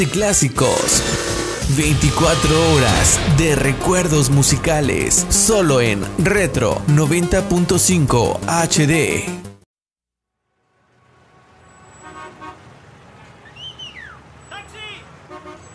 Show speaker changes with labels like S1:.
S1: de clásicos. 24 horas de recuerdos musicales, solo en Retro 90.5 HD.